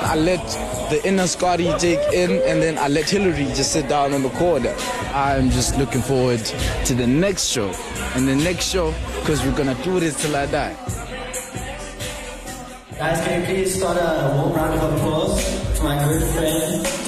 I let the inner Scotty take in, and then I let Hillary just sit down in the corner. I'm just looking forward to the next show, and the next show, because we're gonna do this till I die. Guys, can you please start a warm round of applause to my good friend